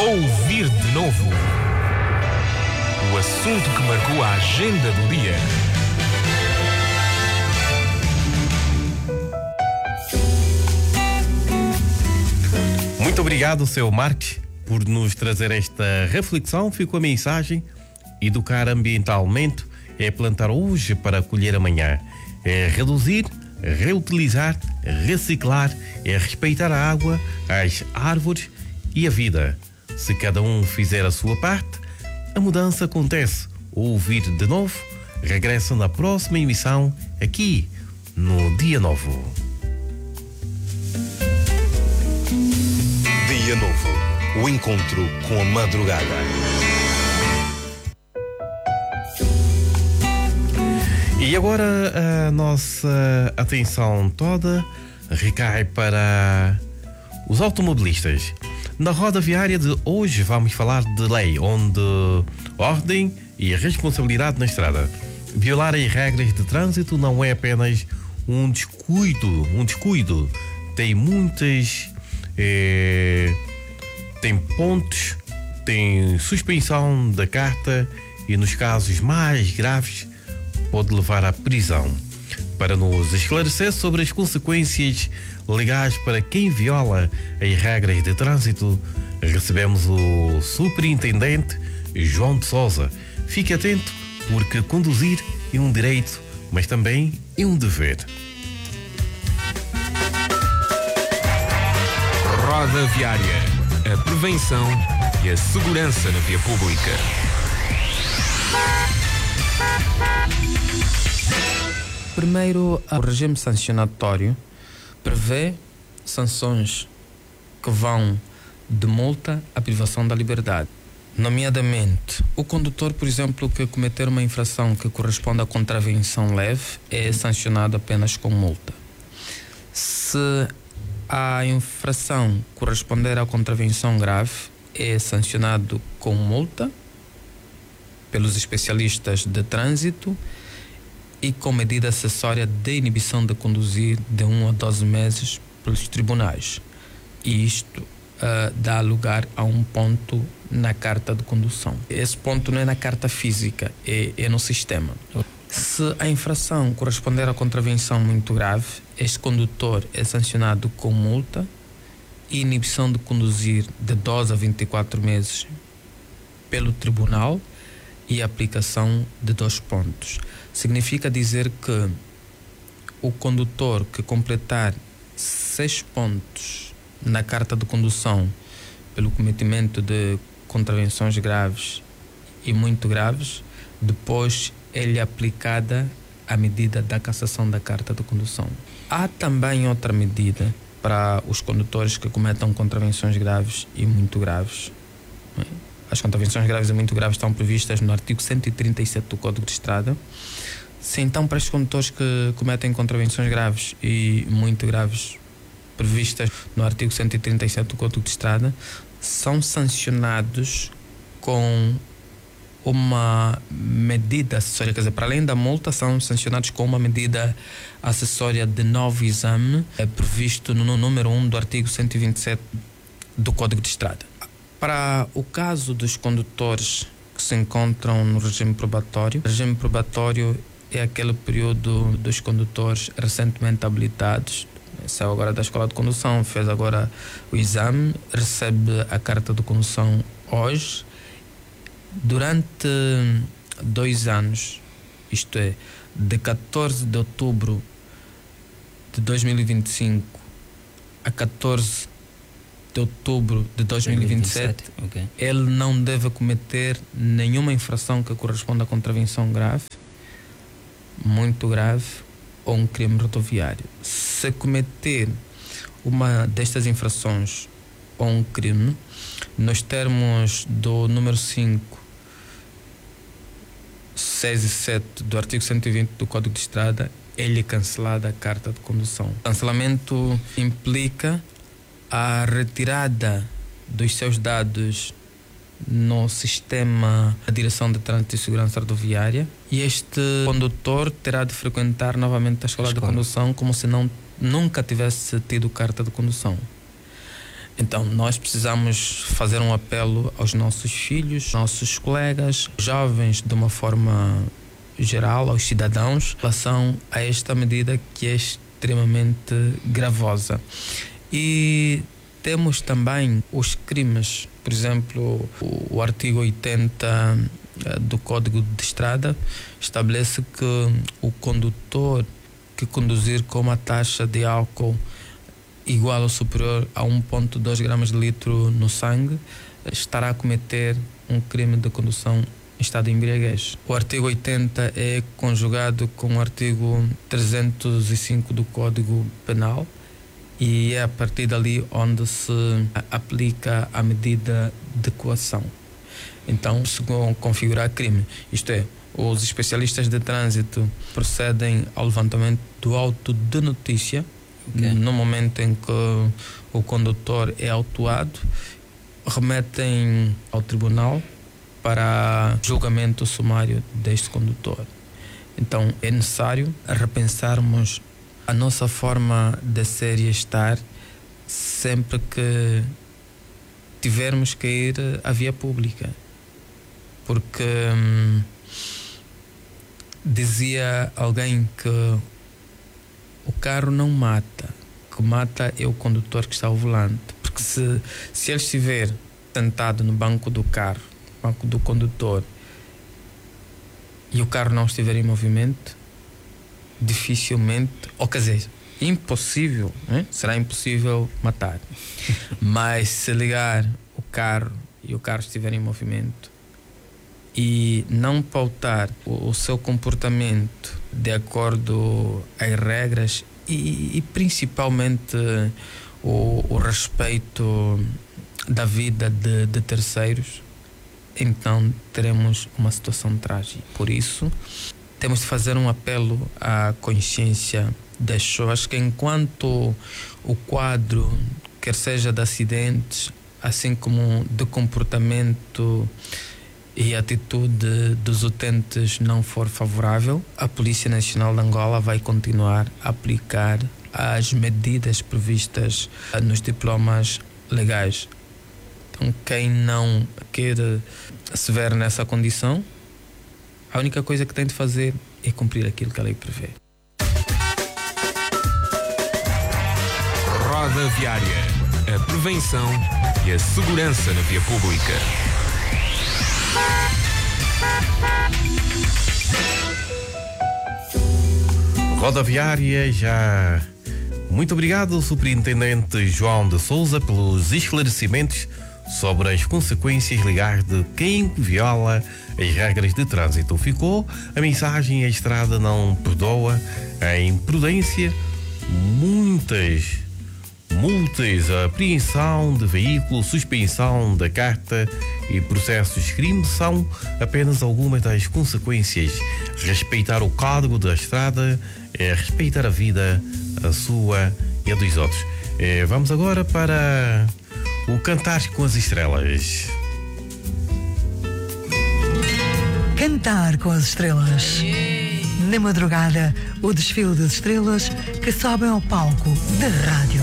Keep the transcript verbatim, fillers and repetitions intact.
Ouvir de novo o assunto que marcou a agenda do dia. Muito obrigado, seu Marques, por nos trazer esta reflexão. Ficou a mensagem: educar ambientalmente é plantar hoje para colher amanhã. É reduzir, reutilizar, reciclar, é respeitar a água, as árvores e a vida. Se cada um fizer a sua parte, a mudança acontece. Ouvir de novo regressa na próxima emissão, aqui no Dia Novo. Dia Novo, o encontro com a madrugada. E agora a nossa atenção toda recai para os automobilistas. Na roda viária de hoje vamos falar de lei, onde ordem e responsabilidade na estrada. Violar as regras de trânsito não é apenas um descuido, um descuido. Tem muitas... É, tem pontos, tem suspensão da carta e, nos casos mais graves, pode levar à prisão. Para nos esclarecer sobre as consequências legais para quem viola as regras de trânsito, recebemos o superintendente João de Sousa. Fique atento, porque conduzir é um direito, mas também é um dever. Roda Viária. A prevenção e a segurança na via pública. Primeiro, o regime sancionatório prevê sanções que vão de multa à privação da liberdade. Nomeadamente, o condutor, por exemplo, que cometer uma infração que corresponde a contravenção leve é sancionado apenas com multa. Se a infração corresponder à contravenção grave, é sancionado com multa pelos especialistas de trânsito e com medida acessória de inibição de conduzir de um a doze meses pelos tribunais. E isto uh, dá lugar a um ponto na carta de condução. Esse ponto não é na carta física, é, é no sistema. Se a infração corresponder à contravenção muito grave, este condutor é sancionado com multa e inibição de conduzir de doze a vinte e quatro meses pelo tribunal e aplicação de dois pontos. Significa dizer que o condutor que completar seis pontos na carta de condução pelo cometimento de contravenções graves e muito graves, depois é-lhe aplicada a medida da cassação da carta de condução. Há também outra medida para os condutores que cometam contravenções graves e muito graves. As contravenções graves e muito graves estão previstas no artigo cento e trinta e sete do Código de Estrada. Se então para os condutores que cometem contravenções graves e muito graves previstas no artigo cento e trinta e sete do Código de Estrada, são sancionados com uma medida acessória, quer dizer, para além da multa, são sancionados com uma medida acessória de novo exame, é previsto no número um do artigo cento e vinte e sete do Código de Estrada. Para o caso dos condutores que se encontram no regime probatório, o regime probatório é aquele período dos condutores recentemente habilitados, saiu agora da escola de condução, fez agora o exame, recebe a carta de condução hoje. Durante dois anos, isto é, de catorze de outubro de dois mil e vinte e cinco a catorze de outubro de dois mil e vinte e sete, okay, ele não deve cometer nenhuma infração que corresponda a contravenção grave, muito grave ou um crime rodoviário. Se cometer uma destas infrações ou um crime, nos termos do número cinco, seis e sete do artigo cento e vinte do Código de Estrada, é-lhe cancelada a carta de condução. O cancelamento implica a retirada dos seus dados no sistema da Direção de Trânsito e Segurança Rodoviária, e este condutor terá de frequentar novamente a escola, a escola de condução como se não, nunca tivesse tido carta de condução. Então, nós precisamos fazer um apelo aos nossos filhos, nossos colegas, jovens de uma forma geral, aos cidadãos, em relação a esta medida que é extremamente gravosa. E temos também os crimes, por exemplo, o, o artigo oitenta do Código de Estrada estabelece que o condutor que conduzir com uma taxa de álcool igual ou superior a um vírgula dois gramas de litro no sangue estará a cometer um crime de condução em estado de embriaguez. O artigo oitenta é conjugado com o artigo trezentos e cinco do Código Penal e é a partir dali onde se aplica a medida de coação. Então, se configurar crime, isto é, os especialistas de trânsito procedem ao levantamento do auto de notícia, okay, no momento em que o condutor é autuado, remetem ao tribunal para julgamento sumário deste condutor. Então, é necessário repensarmos a nossa forma de ser e estar sempre que tivermos que ir à via pública. Porque hum, dizia alguém que o carro não mata, o que mata é o condutor que está ao volante. Porque se, se ele estiver sentado no banco do carro, banco do condutor, e o carro não estiver em movimento, dificilmente, ou quer dizer, impossível, né? Será impossível matar. Mas se ligar o carro e o carro estiver em movimento e não pautar o, o seu comportamento de acordo às regras e, e principalmente o, o respeito da vida de, de terceiros, então teremos uma situação trágica. Por isso, temos de fazer um apelo à consciência das pessoas que, enquanto o quadro, quer seja de acidentes, assim como de comportamento e atitude dos utentes não for favorável, a Polícia Nacional de Angola vai continuar a aplicar as medidas previstas nos diplomas legais. Então, quem não quer se ver nessa condição, a única coisa que tem de fazer é cumprir aquilo que a lei prevê. Roda Viária. A prevenção e a segurança na via pública. Roda Viária já. Muito obrigado, Superintendente João de Souza, pelos esclarecimentos sobre as consequências legais de quem viola as regras de trânsito. Ficou a mensagem: a estrada não perdoa, a imprudência, muitas multas, a apreensão de veículo, suspensão da carta e processos de crime são apenas algumas das consequências. Respeitar o código da estrada é respeitar a vida, a sua e a dos outros. É, vamos agora para o Cantar com as Estrelas. Cantar com as Estrelas. Na madrugada, o desfile das estrelas que sobem ao palco da rádio.